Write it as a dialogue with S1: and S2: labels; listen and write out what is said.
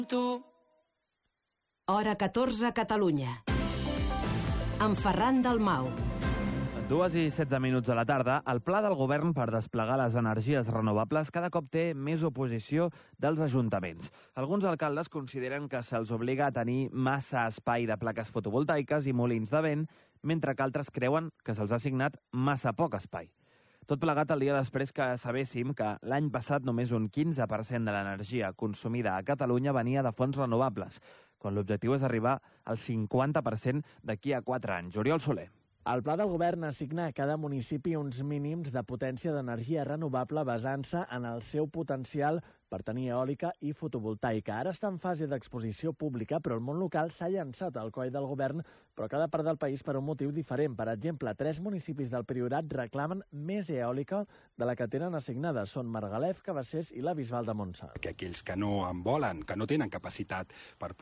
S1: Hora 14 a Catalunya. Amb Ferran Dalmau.
S2: 2:16 de la tarda, el pla del govern per desplegar les energies renovables cada cop té més oposició dels ajuntaments. Alguns alcaldes consideren que se'ls obliga a tenir massa espai de plaques fotovoltaiques i molins de vent, mentre que altres creuen que se'ls ha assignat massa poc espai. Tot plegat el dia després que sabéssim que l'any passat només un 15% de l'energia consumida a Catalunya venia de fonts renovables, quan l'objectiu és arribar al 50% d'aquí a 4 anys. Oriol Soler.
S3: El pla del govern assigna a cada municipi uns mínims de potència d'energia renovable basant-se en el seu potencial per tenir eòlica i fotovoltaica. Ara està en fase d'exposició pública, però el món local s'ha llançat al coll del govern, però cada part del país per un motiu diferent. Per exemple, 3 municipis del Priorat reclamen més eòlica de la que tenen assignada. Són Margalef, Cabassers i la Bisbal de Montsant.
S4: Que aquells que no en volen, que no tenen capacitat per